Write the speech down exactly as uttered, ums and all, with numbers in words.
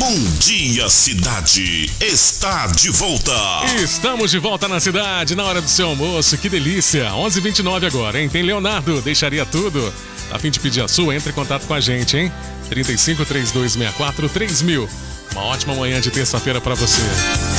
Bom Dia Cidade está de volta. Estamos de volta na cidade, na hora do seu almoço. Que delícia. onze e vinte e nove agora, hein? Tem Leonardo, deixaria tudo. A fim de pedir a sua, entre em contato com a gente, hein? trinta e cinco, trinta e dois, sessenta e quatro, três mil. Uma ótima manhã de terça-feira pra você.